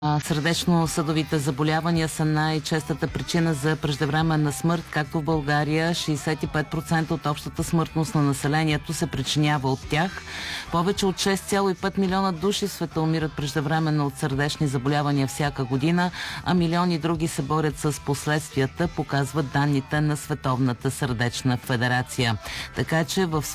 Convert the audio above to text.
Сърдечно-съдовите заболявания са най-честата причина за преждевременна смърт, както в България. 65% от общата смъртност на населението се причинява от тях. Повече от 6,5 милиона души в света умират преждевременно от сърдечни заболявания всяка година, а милиони други се борят с последствията, показват данните на Световната сърдечна федерация. Така че в